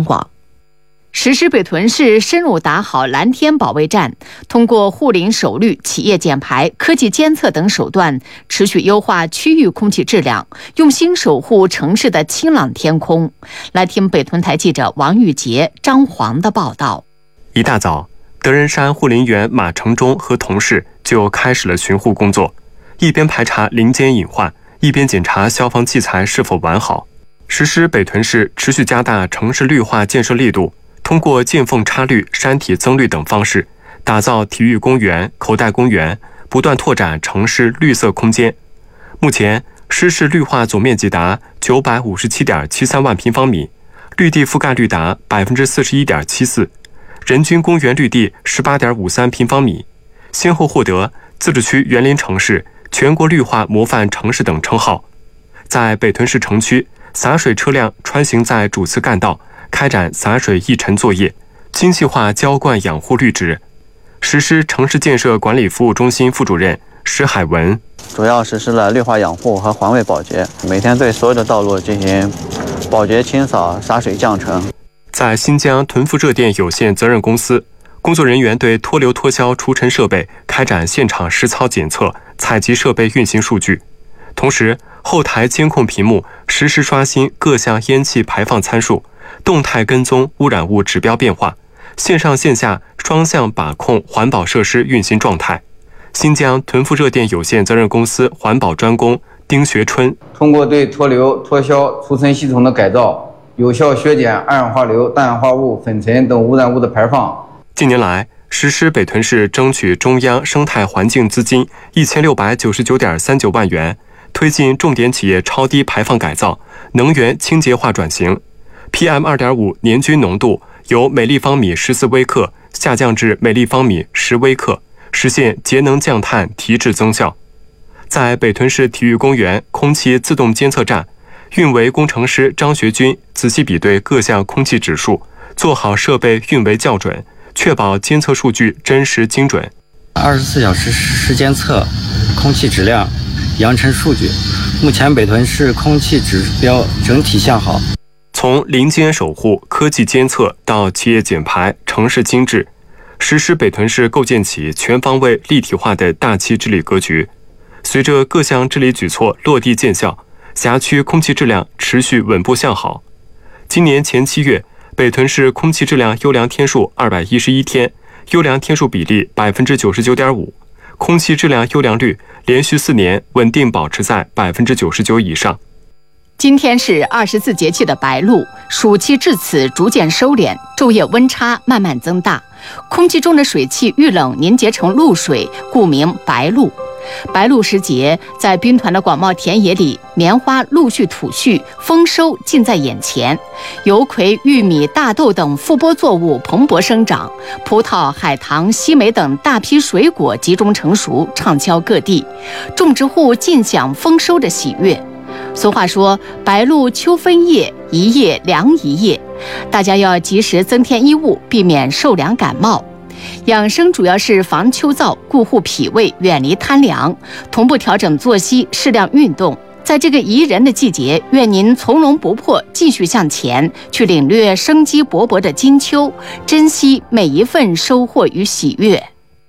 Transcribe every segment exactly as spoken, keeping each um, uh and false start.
广。 实施北屯市深入打好蓝天保卫战，通过护林守绿、企业减排、科技监测等手段，持续优化区域空气质量，用心守护城市的清朗天空。来听北屯台记者王玉杰、张黄的报道。 一大早，德仁山护林员马成忠和同事就开始了巡护工作，一边排查林间隐患，一边检查消防器材是否完好。实施北屯市持续加大城市绿化建设力度，通过见缝插绿、山体增绿等方式，打造体育公园、口袋公园，不断拓展城市绿色空间。目前，实施绿化总面积达九百五十七点七三万平方米，绿地覆盖率达百分之四十一点七四，人均公园绿地十八点五三平方米，先后获得自治区园林城市、全国绿化模范城市等称号。在北屯市城区，洒水车辆穿行在主次干道，开展洒水抑尘作业，精细化浇灌养护绿植。实施城市建设管理服务中心副主任石海文， 主要实施了绿化养护和环卫保洁，每天对所有的道路进行保洁清扫、洒水降尘。 在新疆屯富热电有限责任公司，工作人员对脱硫脱硝除尘设备开展现场实操检测，采集设备运行数据。同时，后台监控屏幕实时刷新各项烟气排放参数，动态跟踪污染物指标变化，线上线下双向把控环保设施运行状态。新疆屯富热电有限责任公司环保专工丁学春， 通过对脱硫脱硝除尘系统的改造，有效削减二氧化硫、氮氧化物、粉尘等污染物的排放。 近年来，实施北屯市争取中央生态环境资金一千六百九十九点三九万元，推进重点企业超低排放改造、能源清洁化转型。P M 二点五 年均浓度由每立方米十四微克下降至每立方米十微克，实现节能降碳提质增效。在北屯市体育公园空气自动监测站，运维工程师张学军仔细比对各项空气指数，做好设备运维校准，确保监测数据真实精准。 二十四小时实时监测空气质量、扬尘数据，目前北屯市空气指标整体向好。 从林间守护、科技监测到企业减排、城市精致，实施北屯市构建起全方位立体化的大气治理格局。随着各项治理举措落地见效，辖区空气质量持续稳步向好。今年前七月，北屯市空气质量优良天数二百一十一天，优良天数比例百分之九十九点五，空气质量优良率连续四年稳定保持在百分之九十九以上。 今天是二十四节气的白露，暑气至此逐渐收敛，昼夜温差慢慢增大，空气中的水汽遇冷凝结成露水，故名白露。白露时节，在兵团的广袤田野里，棉花陆续吐絮，丰收近在眼前。油葵、玉米、大豆等副播作物蓬勃生长，葡萄、海棠、西梅等大批水果集中成熟，畅销各地，种植户尽享丰收的喜悦。俗话说，白露秋分夜，一夜凉一夜，大家要及时增添衣物，避免受凉感冒。养生主要是防秋燥，顾护脾胃，远离贪凉，同步调整作息，适量运动。在这个宜人的季节，愿您从容不迫，继续向前，去领略生机勃勃的金秋，珍惜每一份收获与喜悦。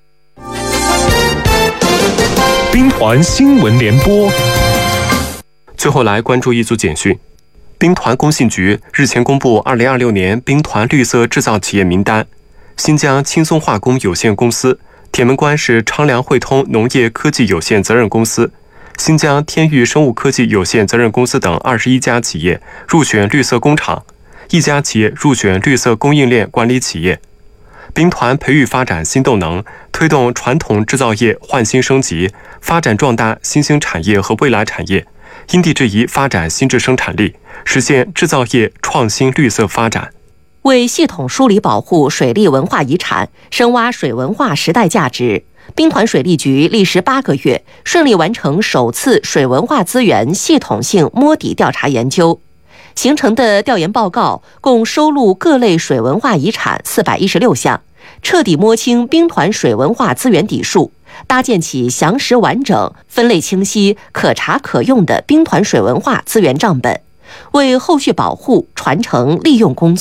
兵团新闻联播。 最后来关注一组简讯。兵团工信局日前公布二零二六年兵团绿色制造企业名单，新疆轻松化工有限公司、铁门关市昌良汇通农业科技有限责任公司、新疆天域生物科技有限责任公司等二十一家企业入选绿色工厂，一家企业入选绿色供应链管理企业。兵团培育发展新动能，推动传统制造业焕新升级，发展壮大新兴产业和未来产业，因地制宜发展新质生产力，实现制造业创新绿色发展。 为系统梳理保护水利文化遗产，深挖水文化时代价值，兵团水利局历时八个月，顺利完成首次水文化资源系统性摸底调查研究。形成的调研报告共收录各类水文化遗产四百一十六项，彻底摸清兵团水文化资源底数，搭建起详实完整、分类清晰、可查可用的兵团水文化资源账本，为后续保护、传承、利用工作